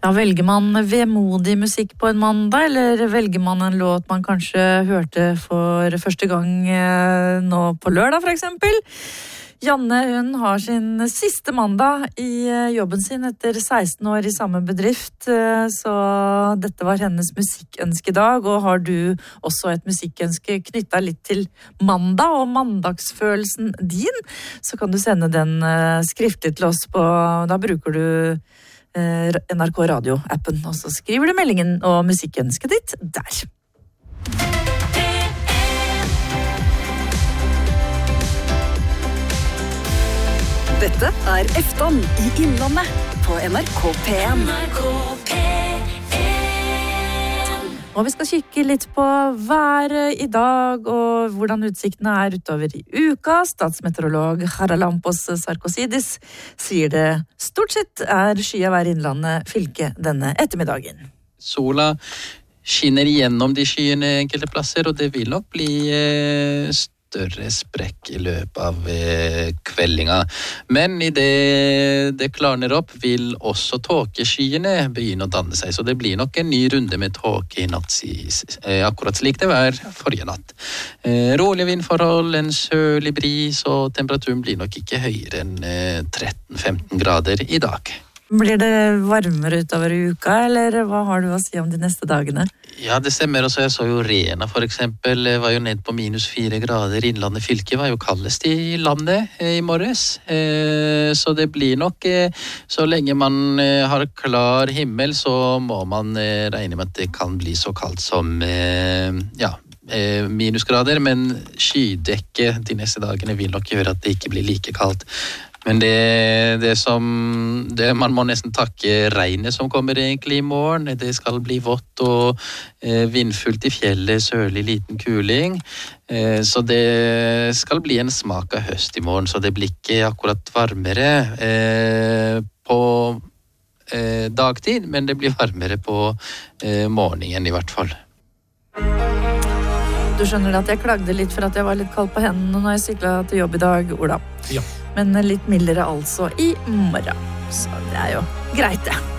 Ja, velger man vemodig musikk på en mandag, eller velger man en låt man kanskje hørte for første gang nå på lørdag, for eksempel? Janne, hun har sin siste mandag i jobben sin etter 16 år i samme bedrift, så dette var hennes musikkønskedag, og har du også et musikkønske knyttet litt til mandag og mandagsfølelsen din, så kan du sende den skriftlig til oss på, da bruker du NRK Radio-appen, og så skriver du meldingen og musikkønsket ditt der. Dette Efton i Innlandet på NRK P1. Og vi skal kikke litt på været i dag og hvordan utsiktene utover i uka. Statsmeteorolog Haralampos Sarkosidis sier det stort sett skyet vær i Innlandet fylke denne ettermiddagen. Sola skinner gjennom de skyene enkelte plasser, og det vil nok bli større sprekk i løpet av kveldinga. Men i det klarner opp, vil også tåkeskyene begynne å danne seg, så det blir nok en ny runde med tåke i natt, akkurat slik det var forrige natt. Rolig vindforhold, en sørlig bris, og temperaturen blir nok ikke høyere enn 13-15 grader i dag. Blir det varmere utover i uka, eller hva har du å si om de neste dagene? Ja, det stemmer. Også jeg så jo Rena for eksempel, var jo ned på -4 grader. Innlandet fylke var jo kaldest i landet i morges. Så det blir nok, så lenge man har klar himmel, så må man regne med at det kan bli så kaldt som, minusgrader, men skydekke de neste dagene vil nok gjøre at det ikke blir like kaldt. Men det man må nesten takke regnet som kommer egentlig i morgen. Det skal bli vått og vindfullt i fjellet, sørlig liten kuling. Så det skal bli en smak av høst i morgen, så det blir ikke akkurat varmere på dagtid, men det blir varmere på morgenen i hvert fall. Du skjønner at jeg klagde litt for at jeg var litt kald på hendene når jeg syklet til jobb i dag, Ola. Ja. Men litt mildere altså i morgen. Så det jo greit det.